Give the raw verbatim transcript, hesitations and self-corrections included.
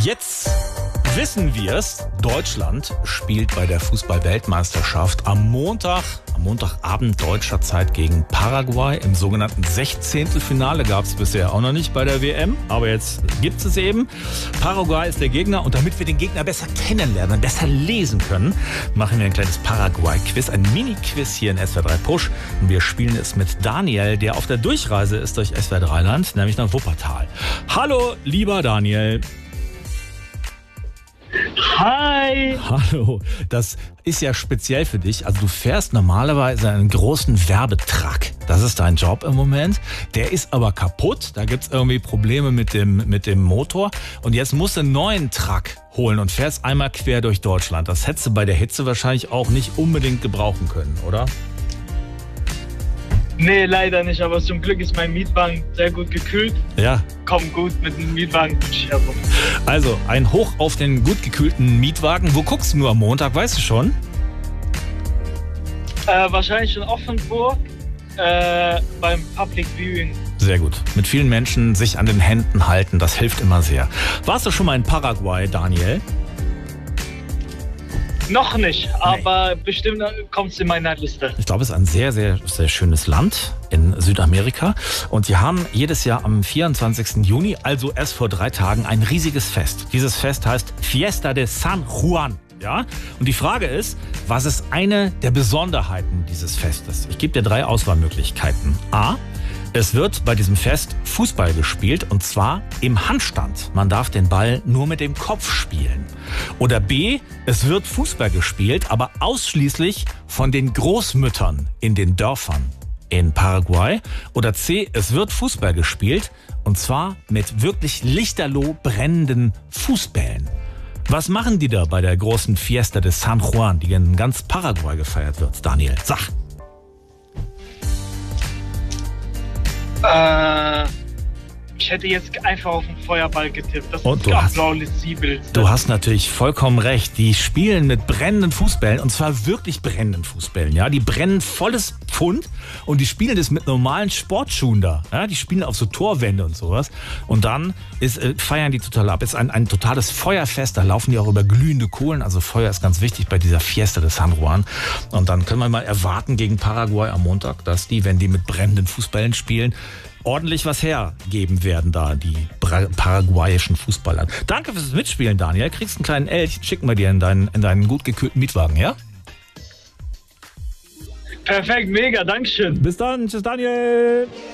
Jetzt wissen wir es. Deutschland spielt bei der Fußball-Weltmeisterschaft am Montag, am Montagabend deutscher Zeit gegen Paraguay. Im sogenannten Sechzehntelfinale gab es bisher auch noch nicht bei der W M. Aber jetzt gibt es eben. Paraguay ist der Gegner. Und damit wir den Gegner besser kennenlernen, besser lesen können, machen wir ein kleines Paraguay-Quiz. Ein Mini-Quiz hier in S W R drei Push. Und wir spielen es mit Daniel, der auf der Durchreise ist durch S W R drei Land, nämlich nach Wuppertal. Hallo, lieber Daniel. Hi! Hallo, das ist ja speziell für dich. Also du fährst normalerweise einen großen Werbetruck. Das ist dein Job im Moment. Der ist aber kaputt. Da gibt's irgendwie Probleme mit dem, mit dem Motor. Und jetzt musst du einen neuen Truck holen und fährst einmal quer durch Deutschland. Das hättest du bei der Hitze wahrscheinlich auch nicht unbedingt gebrauchen können, oder? Nee, leider nicht, aber zum Glück ist mein Mietwagen sehr gut gekühlt. Ja. Komm gut mit dem Mietwagen. Also, ein Hoch auf den gut gekühlten Mietwagen. Wo guckst du nur am Montag, weißt du schon? Äh, wahrscheinlich in Offenburg äh, beim Public Viewing. Sehr gut. Mit vielen Menschen sich an den Händen halten, das hilft immer sehr. Warst du schon mal in Paraguay, Daniel? Noch nicht, aber nee. Bestimmt kommt es in meiner Liste. Ich glaube, es ist ein sehr, sehr, sehr schönes Land in Südamerika. Und die haben jedes Jahr am vierundzwanzigsten Juni, also erst vor drei Tagen, ein riesiges Fest. Dieses Fest heißt Fiesta de San Juan. Ja? Und die Frage ist, was ist eine der Besonderheiten dieses Festes? Ich gebe dir drei Auswahlmöglichkeiten. A. Es wird bei diesem Fest Fußball gespielt und zwar im Handstand. Man darf den Ball nur mit dem Kopf spielen. Oder B, es wird Fußball gespielt, aber ausschließlich von den Großmüttern in den Dörfern in Paraguay. Oder C, es wird Fußball gespielt und zwar mit wirklich lichterloh brennenden Fußbällen. Was machen die da bei der großen Fiesta de San Juan, die in ganz Paraguay gefeiert wird, Daniel? Sag! Äh, ich hätte jetzt einfach auf den Feuerball getippt. Das und ist du hast, plausibel. Du hast natürlich vollkommen recht. Die spielen mit brennenden Fußbällen und zwar wirklich brennenden Fußbällen. Ja, die brennen volles Pfund und die spielen das mit normalen Sportschuhen da. Ja, die spielen auf so Torwände und sowas. Und dann ist, äh, feiern die total ab. Ist ein, ein totales Feuerfest. Da laufen die auch über glühende Kohlen. Also Feuer ist ganz wichtig bei dieser Fiesta de San Juan. Und dann können wir mal erwarten gegen Paraguay am Montag, dass die, wenn die mit brennenden Fußbällen spielen, ordentlich was hergeben werden da, die paraguayischen Fußballer. Danke fürs Mitspielen, Daniel. Kriegst einen kleinen Elch, schicken wir dir in deinen, in deinen gut gekühlten Mietwagen, ja? Perfekt, mega, Dankeschön. Bis dann, tschüss Daniel.